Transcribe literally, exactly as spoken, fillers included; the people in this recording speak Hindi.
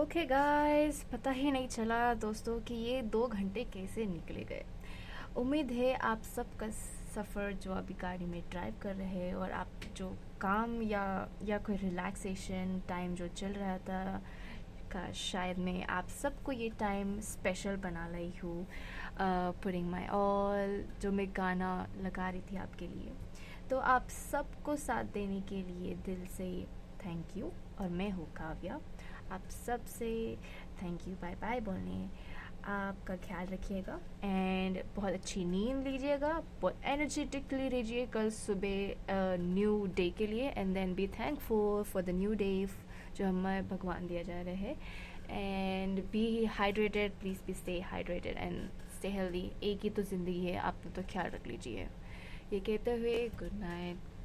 ओके गाइस, पता ही नहीं चला दोस्तों कि ये दो घंटे कैसे निकले गए। उम्मीद है आप सबका सफ़र जो अभी गाड़ी में ड्राइव कर रहे हैं और आप जो काम या या कोई रिलैक्सेशन टाइम जो चल रहा था का शायद मैं आप सबको ये टाइम स्पेशल बना रही हूँ। पुटिंग माई ऑल जो मैं गाना लगा रही थी आपके लिए, तो आप सबको साथ देने के लिए दिल से थैंक यू। और मैं हूँ काव्या, आप सब से थैंक यू बाय बाय बोलने। आपका ख्याल रखिएगा एंड बहुत अच्छी नींद लीजिएगा, बहुत एनर्जेटिकली रहिए कल सुबह न्यू डे के लिए। And then be thankful for the new day जो हमें भगवान दिया जा रहा है। And B hydrated, please be stay hydrated and stay healthy. एक ही तो ज़िंदगी है, आप तो ख्याल रख लीजिए। ये कहते हुए गुड नाइट।